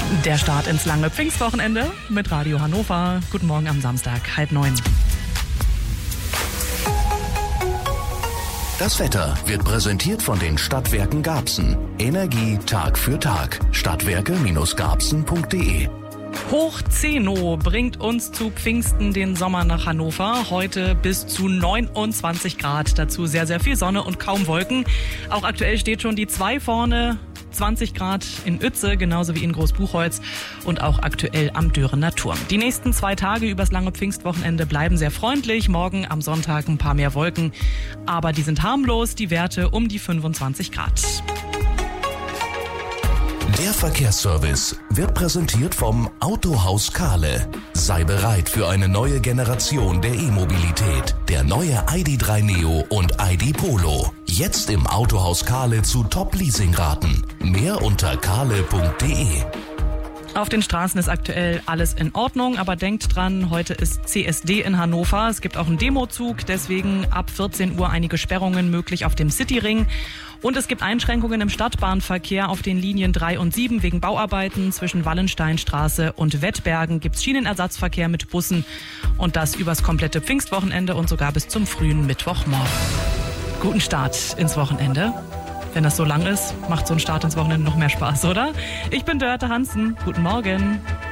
Der Start ins lange Pfingstwochenende mit Radio Hannover. Guten Morgen am Samstag, 8:30. Das Wetter wird präsentiert von den Stadtwerken Garbsen. Energie Tag für Tag. Stadtwerke-garbsen.de. Hoch 10 bringt uns zu Pfingsten den Sommer nach Hannover. Heute bis zu 29 Grad. Dazu sehr, sehr viel Sonne und kaum Wolken. Auch aktuell steht schon die 2 vorne. 20 Grad in Uetze, genauso wie in Großbuchholz und auch aktuell am Dörener Turm. Die nächsten 2 Tage übers lange Pfingstwochenende bleiben sehr freundlich. Morgen am Sonntag ein paar mehr Wolken, aber die sind harmlos, die Werte um die 25 Grad. Der Verkehrsservice wird präsentiert vom Autohaus Kahle. Sei bereit für eine neue Generation der E-Mobilität. Der neue ID.3 Neo und ID Polo. Jetzt im Autohaus Kahle zu Top-Leasing-Raten. Mehr unter kahle.de. Auf den Straßen ist aktuell alles in Ordnung, aber denkt dran, heute ist CSD in Hannover. Es gibt auch einen Demozug, deswegen ab 14 Uhr einige Sperrungen möglich auf dem Cityring. Und es gibt Einschränkungen im Stadtbahnverkehr auf den Linien 3 und 7 wegen Bauarbeiten. Zwischen Wallensteinstraße und Wettbergen gibt es Schienenersatzverkehr mit Bussen. Und das übers komplette Pfingstwochenende und sogar bis zum frühen Mittwochmorgen. Guten Start ins Wochenende. Wenn das so lang ist, macht so ein Start ins Wochenende noch mehr Spaß, oder? Ich bin Dörte Hansen. Guten Morgen.